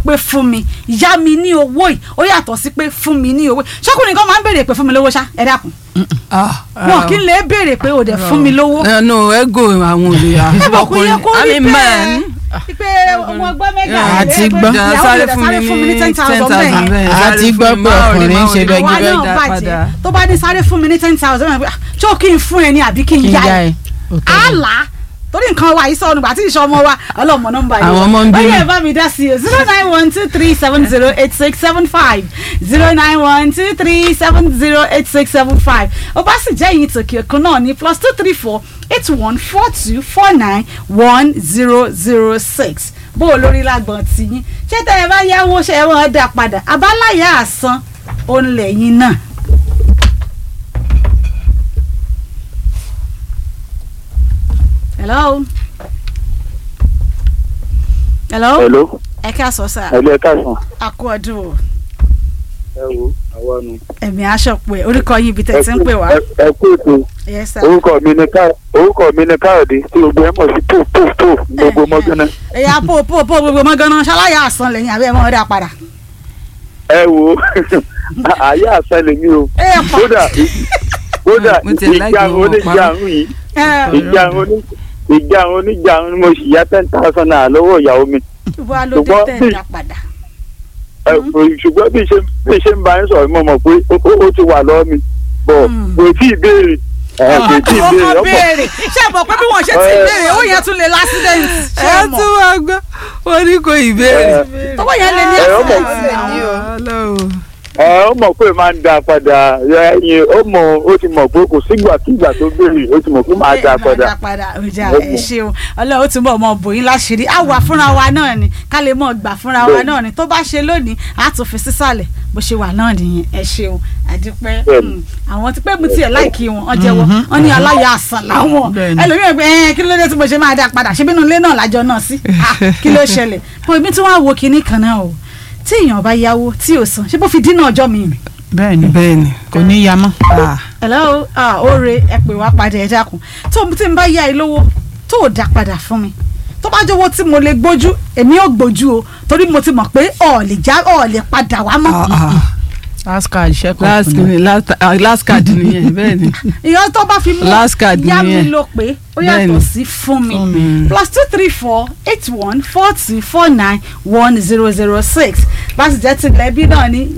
pé fún mi yá mi ní owó yìí ó yàtọ̀ sí pé fún mi ní owó ṣọkùnrin kan máa ń béèrè pé fún mi lówó ṣá ẹ dákun wọn kì í lè béèrè pé o dẹ̀ fún mi lówó. no ego àwọn olè ọkùnrin àmì man pé wọn gbọ́ mẹ́gà àti gbọ́ sáré fún mi ní 10,000 bẹ́ẹ̀ àti gbọ́ pé ọkùnrin ṣe bẹ́ẹ̀ gbé dá padà tó bá ní sáré fún mi ní 10,000 ṣó kí n fún ẹ ní àbí kí n yá ẹ àlá torí nǹkan wa yìí sọnù gbà tí ìṣọ́ ọmọ wa ọlọ́mọ nọ́mbà yìí àwọn ọmọ ń bí báyọ̀ ẹ̀ bá mi dá sí i 09123708675 09123708675 ó bá sì jẹ́ ìyìn tòkè òkun náà ní +2348142491006 bó o lórí lágbọ̀n tì yín ṣé tẹ́ ẹ bá yáwó ṣe ẹ wọ́n dá padà abáláyà àsan òun lẹ́yìn náà. Hello. Hello. Ẹ ká sọ sá. Ẹ ká sọ. A kú ọdún o. Ẹ wo àwa nu. Ẹ̀mí aṣọ̀pẹ̀ orúkọ yín ibi tẹ̀ tí ń pè wá. Ẹ kú ètò. Yes sir. Orúkọ mi ni Káyọ̀dé tí gbogbo ẹ̀ mọ̀ sí pò gbogbo mọ́gánná. Ẹ̀yà pò gbogbo mọ́gánná ṣáláyà àsán lẹ́yìn àbí ẹ̀ mọ́ ọ̀dà padà. Ẹ wo àyè àsán lèmi o. Kódà ìjà oníjàrún yìí ìjà oníjàrún ni mo sì yá 10,000 naira lọ́wọ́ ìyàwó mi. Ṣùgbọ́n bí ṣe ń bá yín sọ̀rọ̀ mo mọ̀ pé ó ti wà lọ́wọ́ mi bọ̀ kò tí ì béèrè. ọmọ béèrè ṣé ẹ mọ̀ pé bí wọ́n ṣe ti béèrè ó yẹn tún lè lásìdẹ̀ǹtì. ẹ tún wá gbọ́ wọ́n ní kò ì béèrè. tọ́wọ́ yẹn lè ní ó mọ̀ pé máa ń da padà ẹyin ó ti mọ̀ pé kò sígbàkígbà tó béèrè ó ti mọ̀ pé máa da padà. ọjà ẹ ṣeun Ọlọ́run ó ti mọ̀ ọmọ bòyín láṣìírí á wà fúnra wa náà ni ká lè mọ̀ gbà fúnra wa náà ni tó bá ṣe lónìí á tún fi sísàlẹ̀ bó ṣe wà náà nìyẹn ẹ ṣeun àdúpẹ́ àwọn tí pé mo tiẹ̀ láìkí wọn ọ jẹ́wọ́ wọn ní aláya àsàn láwọn ẹlòmíràn pé kí ló dé tí mo ṣe máa dá padà ṣe bínú ilé náà lájọ náà sí kí ló ṣẹlẹ̀ pé ibi tí wọ́n á wo kinní kan náà o tí èèyàn bá yáwó tí ò san ṣé bó fi dínà ọjọ́ mi rìn. bẹ́ẹ̀ni kò ní ya mọ́. hello oore ẹ pè wá padà ẹ dákun tó tí n bá yá ẹ lówó tó ò dá padà fún mi tó bá jọ̀wọ́ tí mo lè gbójú èmi ò gbójú o torí mo ti mọ̀ pé ọ̀ lè padà wá mọ́. last card last card nìyẹn bẹ́ẹ̀ni. ìyá tó bá fi mú yá mi ló pé ó yàtọ̀ sí fún mi +2348142491006 bá sì jẹ́ tìlẹ̀ bí náà ní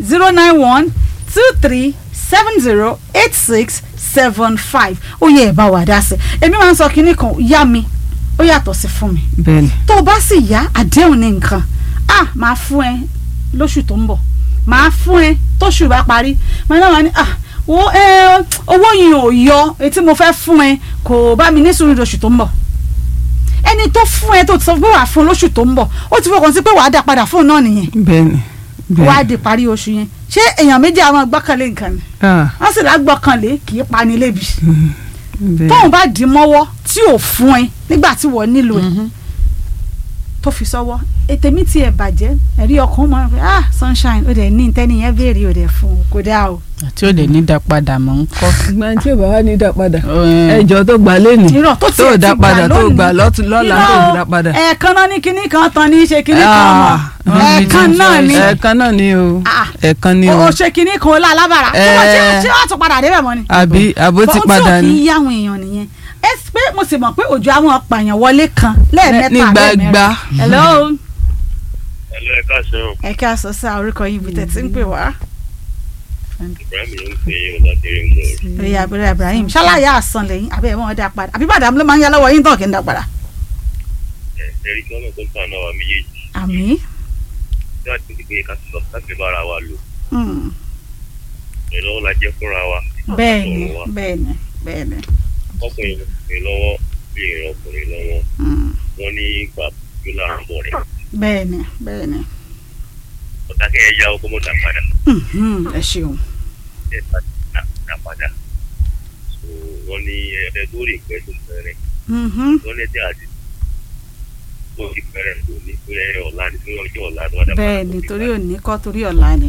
09123708675 ó yẹ ẹ̀ bá wà dá sí èmi máa ń sọ kinní kan yá mi ó yàtọ̀ sí fún mi tó o bá sì yá àdéhùn ní nǹkan máa fún ẹ lóṣù tó ń bọ̀ máa fún ẹ tóṣù bá parí máa náà wà ní owó yìí ò yọ etí mo fẹ́ fún ẹ kò bá mi ní sùúrù lóṣù tó ń bọ̀ ẹni tó fún ẹ tó ti sọ pé wàá fún lóṣù tó ń bọ̀ ó ti fọkàn sí pé wàá dá padà fún náà nìyẹn wàá di parí oṣù yẹn ṣé èèyàn méjì àwọn gbọ́kànlé nǹkan ni wọ́n sì lágbọ́kànlé kì í pani lébi tóun bá dì mọ́wọ́ tí ò fún ẹ nígbà tí wọ́n nílò ẹ tó fi sọ́wọ́ ètèmí tiẹ̀ bàjẹ́ ẹ̀rí ọkàn mọ́ sunshine ó dẹ̀ ní tẹ́ni yẹn béèrè ó dẹ̀ fún un kò dáa o. àti ó dẹ̀ ní dá padà mọ́ ń kọ́. ìgbà tí ò bá wà ní dá padà ẹjọ́ tó gbà lẹ́nu tó dá padà tó gbà lọ́la tó dá padà. ẹ̀ẹ̀kan náà ní kinní kan tán ní ṣe kinní kan mọ̀ ẹ̀ẹ̀kan náà ni o ẹ̀ẹ̀kan ni o. o ṣe kinní kan ó lá alábàárà ṣé wàá tún padà débẹ̀ mọ́ ni. àbí àbó ti padà ni. ohun tí ò kì í yá àwọn èèyàn nìyẹn pé mo sì mọ̀ pé òjò àwọn apààyàn wọlé kan lẹ́ẹ̀mẹ́ta nígbàgbà. hello. ẹ káàsán. ẹ káàsán sá orúkọ yìí ibi tẹ̀sí ń pè wá. Ibrahim ló ń pè é ọ̀dàdẹ́rẹ́ mọ́. oye abẹ́rẹ́ Ibrahim ṣáláyà àsán lẹ́yìn àbẹ́ ẹ̀ wọ́n dá padà àbí bàdàmú ló máa ń yá lọ́wọ́ yín tán kí n dá padà. ẹ̀rí kí wọ́n náà tó ń tàn náà wà méjèèjì. àmín. bí wàá ti di pé ká sọ láti bá ara wa lò. ìlọ́wọ́ la jẹ́ fúnra wa. bẹ́ẹ̀ni. ọkùnrin lọ́wọ́ bí ìrìn ọkùnrin lọ́wọ́ wọ́n ní ìgbà tó lára bọ̀ rẹ̀. bẹ́ẹ̀ni. ọ̀tá kẹ́ ẹ yá ọkọ̀ mọ́ dá padà. ẹ ṣeun. ẹ bá dá padà. wọ́n ní ẹ tó rí ìpẹ́ tó fẹ́rẹ̀. wọ́n ní ẹjẹ́ àti tó ti fẹ́rẹ̀ tó ní pé ọ̀la ni tí wọ́n jẹ́ ọ̀la tó wá dá padà. bẹ́ẹ̀ni torí òní kọ́ torí ọ̀la ni.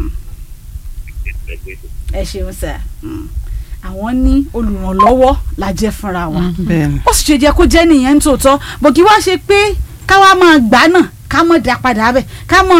ẹ ṣeun sà àwọn ní olùrànlọ́wọ́ la jẹ́ fúnra wa ó sì ṣe jẹ́ kó jẹ́ nìyẹn tòótọ́ bò kí wá ṣe pé káwa máa gbà náà ká mọ̀ dá padà bẹ́ẹ̀ ká mọ̀